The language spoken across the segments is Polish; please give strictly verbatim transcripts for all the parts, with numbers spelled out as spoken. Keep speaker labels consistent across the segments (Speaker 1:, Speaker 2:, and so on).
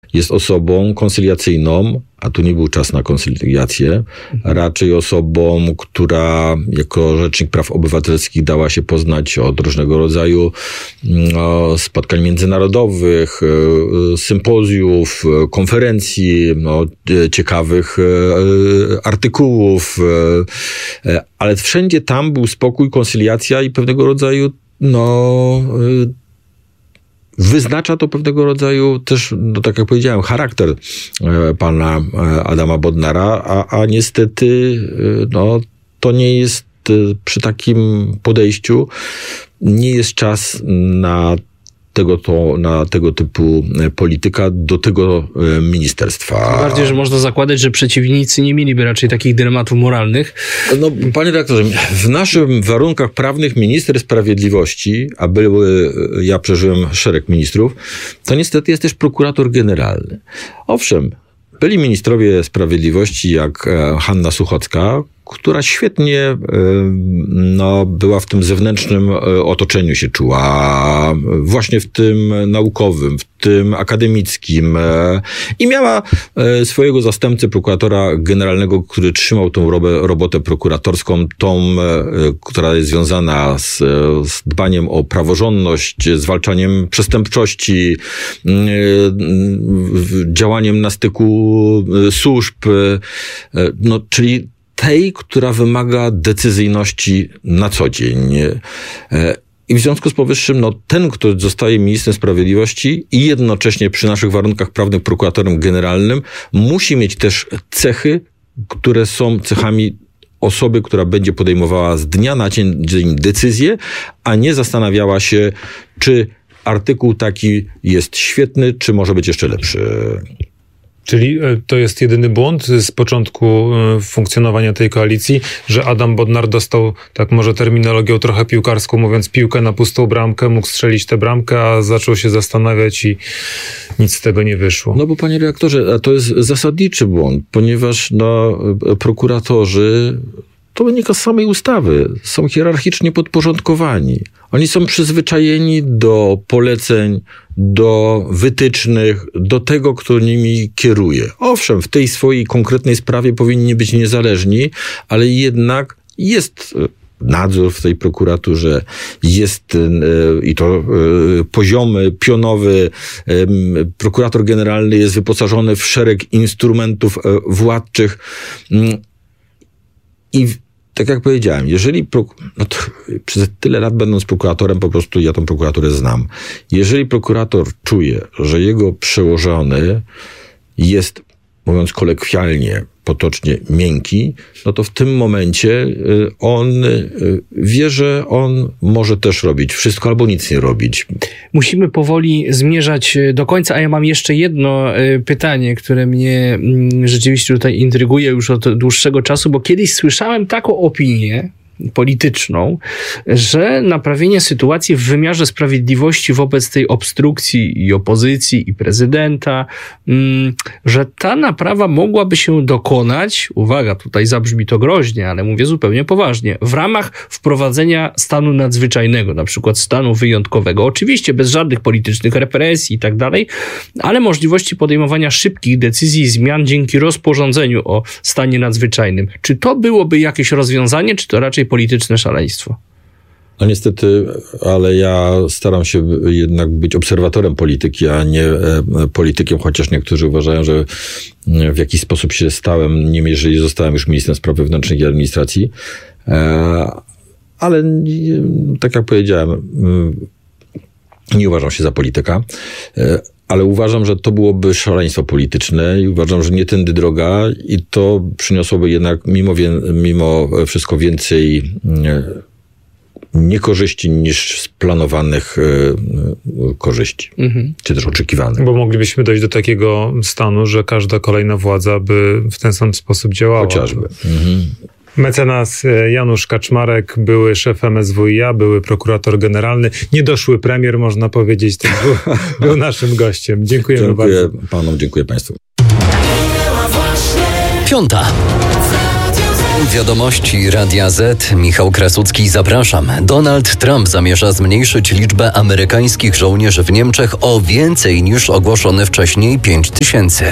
Speaker 1: jest osobą koncyliacyjną, a tu nie był czas na koncyliację, raczej osobą, która jako rzecznik praw obywatelskich dała się poznać od różnego rodzaju no, spotkań międzynarodowych, sympozjów, konferencji, no, ciekawych artykułów, ale wszędzie tam był spokój, koncyliacja i pewnego rodzaju no wyznacza to pewnego rodzaju też, no tak jak powiedziałem, charakter pana Adama Bodnara, a, a niestety no, to nie jest przy takim podejściu, nie jest czas na tego, to, na tego typu polityka do tego ministerstwa.
Speaker 2: Tym bardziej, że można zakładać, że przeciwnicy nie mieliby raczej takich dylematów moralnych.
Speaker 1: No, panie redaktorze, w naszych warunkach prawnych minister sprawiedliwości, a były, ja przeżyłem szereg ministrów, to niestety jest też prokurator generalny. Owszem, byli ministrowie sprawiedliwości jak Hanna Suchocka, która świetnie no, była w tym zewnętrznym otoczeniu się czuła, właśnie w tym naukowym, w tym akademickim i miała swojego zastępcę, prokuratora generalnego, który trzymał tą robotę prokuratorską, tą, która jest związana z, z dbaniem o praworządność, zwalczaniem przestępczości, działaniem na styku służb, no, czyli tej, która wymaga decyzyjności na co dzień. I w związku z powyższym, no, ten, kto zostaje ministrem sprawiedliwości i jednocześnie przy naszych warunkach prawnych prokuratorem generalnym, musi mieć też cechy, które są cechami osoby, która będzie podejmowała z dnia na dzień decyzję, a nie zastanawiała się, czy artykuł taki jest świetny, czy może być jeszcze lepszy.
Speaker 3: Czyli to jest jedyny błąd z początku funkcjonowania tej koalicji, że Adam Bodnar dostał, tak może terminologią trochę piłkarską mówiąc, piłkę na pustą bramkę, mógł strzelić tę bramkę, a zaczął się zastanawiać i nic z tego nie wyszło.
Speaker 1: No bo panie redaktorze, to jest zasadniczy błąd, ponieważ no, prokuratorzy, to wynika z samej ustawy, są hierarchicznie podporządkowani. Oni są przyzwyczajeni do poleceń, do wytycznych, do tego, kto nimi kieruje. Owszem, w tej swojej konkretnej sprawie powinni być niezależni, ale jednak jest nadzór w tej prokuraturze, jest i to poziomy, pionowy. Prokurator generalny jest wyposażony w szereg instrumentów władczych. I tak jak powiedziałem, jeżeli no to przez tyle lat będąc prokuratorem, po prostu ja tą prokuraturę znam. Jeżeli prokurator czuje, że jego przełożony jest, mówiąc kolokwialnie, potocznie miękki, no to w tym momencie on wie, że on może też robić wszystko albo nic nie robić.
Speaker 2: Musimy powoli zmierzać do końca, a ja mam jeszcze jedno pytanie, które mnie rzeczywiście tutaj intryguje już od dłuższego czasu, bo kiedyś słyszałem taką opinię polityczną, że naprawienie sytuacji w wymiarze sprawiedliwości wobec tej obstrukcji i opozycji i prezydenta, że ta naprawa mogłaby się dokonać, uwaga, tutaj zabrzmi to groźnie, ale mówię zupełnie poważnie, w ramach wprowadzenia stanu nadzwyczajnego, na przykład stanu wyjątkowego. Oczywiście bez żadnych politycznych represji i tak dalej, ale możliwości podejmowania szybkich decyzji i zmian dzięki rozporządzeniu o stanie nadzwyczajnym. Czy to byłoby jakieś rozwiązanie, czy to raczej polityczne szaleństwo?
Speaker 1: No niestety, ale ja staram się jednak być obserwatorem polityki, a nie politykiem, chociaż niektórzy uważają, że w jakiś sposób się stałem, nie jeżeli zostałem już ministrem spraw wewnętrznych i administracji. Ale tak jak powiedziałem, nie uważam się za polityka. Ale uważam, że to byłoby szaleństwo polityczne i uważam, że nie tędy droga i to przyniosłoby jednak mimo, wie, mimo wszystko więcej niekorzyści niż splanowanych korzyści, mhm. czy też oczekiwanych.
Speaker 3: Bo moglibyśmy dojść do takiego stanu, że każda kolejna władza by w ten sam sposób działała.
Speaker 1: Chociażby. Mhm.
Speaker 3: Mecenas Janusz Kaczmarek, były szef M S W i A, były prokurator generalny, niedoszły premier, można powiedzieć, to był, był naszym gościem. Dziękujemy
Speaker 1: dziękuję
Speaker 3: bardzo.
Speaker 1: Panom, dziękuję Państwu.
Speaker 4: Piąta. Wiadomości Radia Z. Michał Krasucki, zapraszam. Donald Trump zamierza zmniejszyć liczbę amerykańskich żołnierzy w Niemczech o więcej niż ogłoszone wcześniej pięć tysięcy.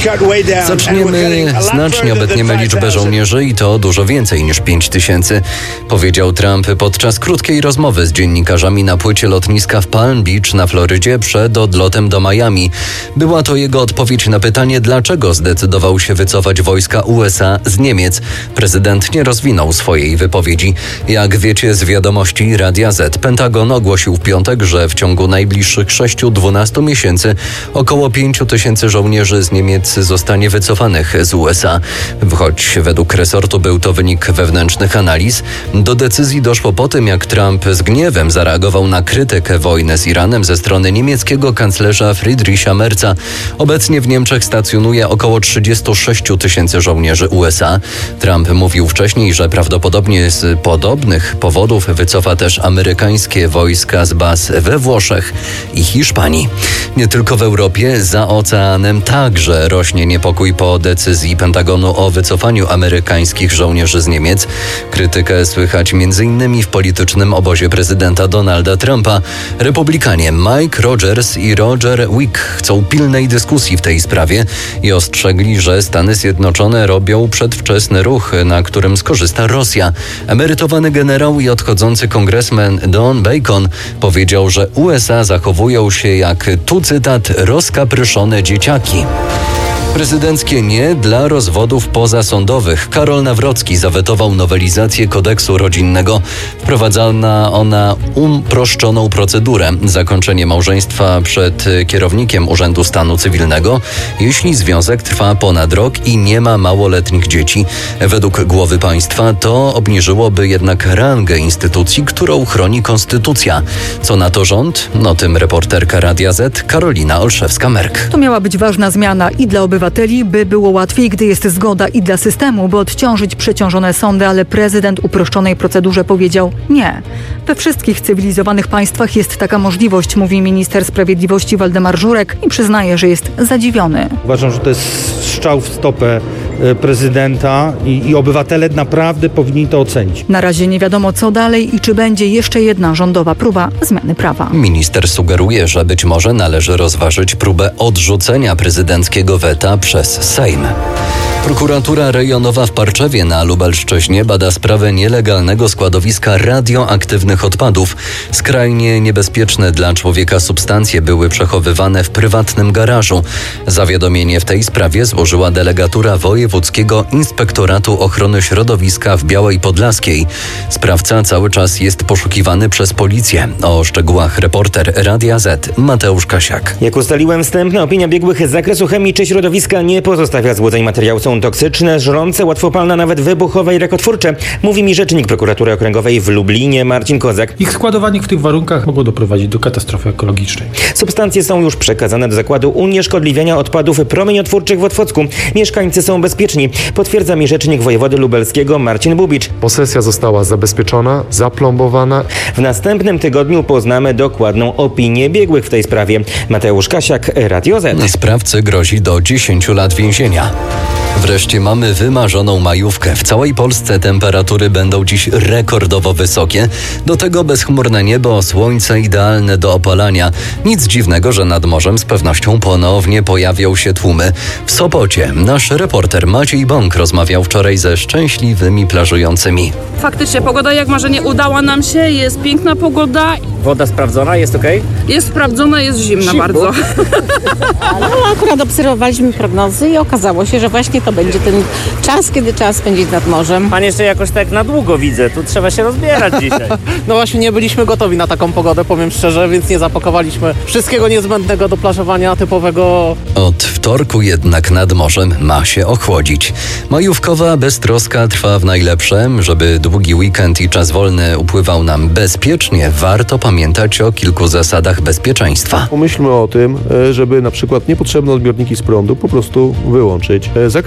Speaker 4: Zaczniemy, znacznie obetniemy liczbę żołnierzy i to dużo więcej niż pięć tysięcy, powiedział Trump podczas krótkiej rozmowy z dziennikarzami na płycie lotniska w Palm Beach na Florydzie przed odlotem do Miami. Była to jego odpowiedź na pytanie, dlaczego zdecydował się wycofać wojska U S A z Niemiec. Prezydent nie rozwinął swojej wypowiedzi. Jak wiecie z wiadomości Radia Z, Pentagon ogłosił w piątek, że w ciągu najbliższych sześciu do dwunastu miesięcy około pięciu tysięcy żołnierzy z Niemiec zostanie wycofanych z U S A. Choć według resortu był to wynik wewnętrznych analiz, do decyzji doszło po tym, jak Trump z gniewem zareagował na krytykę wojny z Iranem ze strony niemieckiego kanclerza Friedricha Merza. Obecnie w Niemczech stacjonuje około trzydziestu sześciu tysięcy żołnierzy U S A. Trump mówił wcześniej, że prawdopodobnie z podobnych powodów wycofa też amerykańskie wojska z baz we Włoszech i Hiszpanii. Nie tylko w Europie, za oceanem także rośnie niepokój po decyzji Pentagonu o wycofaniu amerykańskich żołnierzy z Niemiec. Krytykę słychać między innymi w politycznym obozie prezydenta Donalda Trumpa. Republikanie Mike Rogers i Roger Wick chcą pilnej dyskusji w tej sprawie i ostrzegli, że Stany Zjednoczone robią przedwczesny ruch, na którym skorzysta Rosja. Emerytowany generał i odchodzący kongresmen Don Bacon powiedział, że U S A zachowują się jak, tu cytat, rozkapryszone dzieciaki. Prezydenckie nie dla rozwodów pozasądowych. Karol Nawrocki zawetował nowelizację kodeksu rodzinnego. Wprowadzana ona uproszczoną procedurę. Zakończenie małżeństwa przed kierownikiem Urzędu Stanu Cywilnego, jeśli związek trwa ponad rok i nie ma małoletnich dzieci. Według głowy państwa to obniżyłoby jednak rangę instytucji, którą chroni konstytucja. Co na to rząd? No tym reporterka Radia Z Karolina Olszewska-Merk.
Speaker 5: To miała być ważna zmiana i dla obywateli, by było łatwiej, gdy jest zgoda, i dla systemu, by odciążyć przeciążone sądy, ale prezydent uproszczonej procedurze powiedział nie. We wszystkich cywilizowanych państwach jest taka możliwość, mówi minister sprawiedliwości Waldemar Żurek i przyznaje, że jest zadziwiony.
Speaker 6: Uważam, że to jest strzał w stopę prezydenta i, i obywatele naprawdę powinni to ocenić.
Speaker 5: Na razie nie wiadomo, co dalej i czy będzie jeszcze jedna rządowa próba zmiany prawa.
Speaker 4: Minister sugeruje, że być może należy rozważyć próbę odrzucenia prezydenckiego weta przez Sejm. Prokuratura rejonowa w Parczewie na Lubelszczyźnie bada sprawę nielegalnego składowiska radioaktywnych odpadów. Skrajnie niebezpieczne dla człowieka substancje były przechowywane w prywatnym garażu. Zawiadomienie w tej sprawie złożyła delegatura Wojewódzkiego Inspektoratu Ochrony Środowiska w Białej Podlaskiej. Sprawca cały czas jest poszukiwany przez policję. O szczegółach reporter Radia Z Mateusz Kasiak.
Speaker 7: Jak ustaliłem, wstępna opinia biegłych z zakresu chemii czy środowiska nie pozostawia złudzeń. Materiały są toksyczne, żrące, łatwopalne, nawet wybuchowe i rakotwórcze, mówi mi rzecznik prokuratury okręgowej w Lublinie Marcin Kozak.
Speaker 8: Ich składowanie w tych warunkach mogło doprowadzić do katastrofy ekologicznej.
Speaker 7: Substancje są już przekazane do zakładu unieszkodliwiania odpadów promieniotwórczych w Otwocku. Mieszkańcy są bezpieczni, potwierdza mi rzecznik wojewody lubelskiego Marcin Bubicz.
Speaker 9: Posesja została zabezpieczona, zaplombowana.
Speaker 7: W następnym tygodniu poznamy dokładną opinię biegłych w tej sprawie. Mateusz Kasiak, Radio Z.
Speaker 4: Sprawcy grozi do dziesięciu lat więzienia. Wreszcie mamy wymarzoną majówkę. W całej Polsce temperatury będą dziś rekordowo wysokie. Do tego bezchmurne niebo, słońce idealne do opalania. Nic dziwnego, że nad morzem z pewnością ponownie pojawią się tłumy. W Sopocie nasz reporter Maciej Bąk rozmawiał wczoraj ze szczęśliwymi plażującymi.
Speaker 10: Faktycznie pogoda jak marzenie, udała nam się, jest piękna pogoda.
Speaker 11: Woda sprawdzona, jest okej?
Speaker 10: Jest sprawdzona, jest zimna Zimno. bardzo.
Speaker 12: Ale akurat obserwowaliśmy prognozy i okazało się, że właśnie to będzie ten czas, kiedy trzeba spędzić nad morzem.
Speaker 11: Pan jeszcze jakoś tak na długo widzę, tu trzeba się rozbierać dzisiaj.
Speaker 13: No właśnie nie byliśmy gotowi na taką pogodę, powiem szczerze, więc nie zapakowaliśmy wszystkiego niezbędnego do plażowania typowego.
Speaker 4: Od wtorku jednak nad morzem ma się ochłodzić. Majówkowa beztroska trwa w najlepsze. Żeby długi weekend i czas wolny upływał nam bezpiecznie, warto pamiętać o kilku zasadach bezpieczeństwa.
Speaker 9: Pomyślmy o tym, żeby na przykład niepotrzebne odbiorniki z prądu po prostu wyłączyć. Zakręt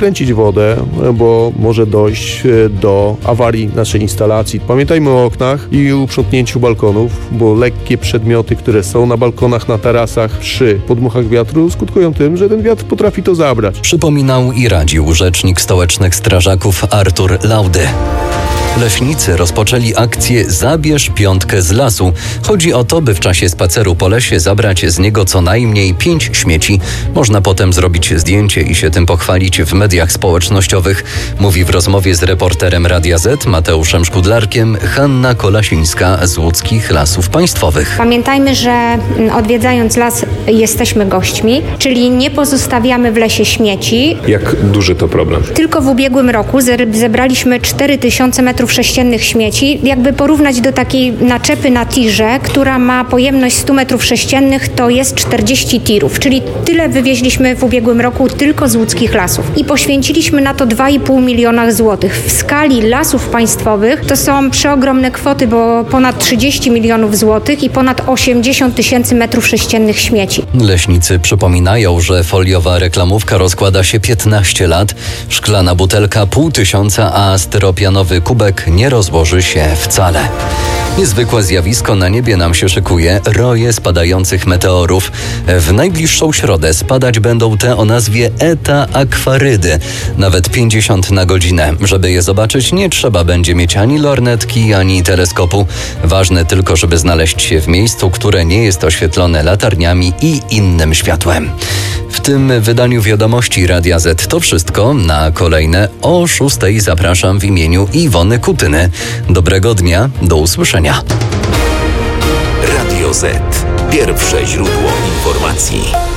Speaker 14: wykręcić wodę, bo może dojść do awarii naszej instalacji. Pamiętajmy o oknach i uprzątnięciu balkonów, bo lekkie przedmioty, które są na balkonach, na tarasach przy podmuchach wiatru skutkują tym, że ten wiatr potrafi to zabrać.
Speaker 4: Przypominał i radził rzecznik stołecznych strażaków Artur Laudy. Leśnicy rozpoczęli akcję Zabierz piątkę z lasu. Chodzi o to, by w czasie spaceru po lesie zabrać z niego co najmniej pięć śmieci. Można potem zrobić zdjęcie i się tym pochwalić w mediach społecznościowych. Mówi w rozmowie z reporterem Radia Z Mateuszem Szkudlarkiem Hanna Kolasińska z Łódzkich Lasów Państwowych.
Speaker 15: Pamiętajmy, że odwiedzając las jesteśmy gośćmi, czyli nie pozostawiamy w lesie śmieci.
Speaker 9: Jak duży to problem?
Speaker 15: Tylko w ubiegłym roku zebraliśmy cztery tysiące metrów sześciennych śmieci. Jakby porównać do takiej naczepy na tirze, która ma pojemność sto metrów sześciennych, to jest czterdzieści tirów, czyli tyle wywieźliśmy w ubiegłym roku tylko z łódzkich lasów. I poświęciliśmy na to dwa i pół miliona złotych. W skali lasów państwowych to są przeogromne kwoty, bo ponad trzydzieści milionów złotych i ponad osiemdziesiąt tysięcy metrów sześciennych śmieci.
Speaker 4: Leśnicy przypominają, że foliowa reklamówka rozkłada się piętnaście lat, szklana butelka pół tysiąca, a styropianowy kubek nie rozłoży się wcale. Niezwykłe zjawisko na niebie nam się szykuje. Roje spadających meteorów. W najbliższą środę spadać będą te o nazwie Eta Aquarydy. Nawet pięćdziesiąt na godzinę. Żeby je zobaczyć, nie trzeba będzie mieć ani lornetki, ani teleskopu. Ważne tylko, żeby znaleźć się w miejscu, które nie jest oświetlone latarniami i innym światłem. W tym wydaniu Wiadomości Radia Z to wszystko. Na kolejne o szóstej zapraszam w imieniu Iwony Kutyny. Dobrego dnia, do usłyszenia.
Speaker 16: Radio Z. Pierwsze źródło informacji.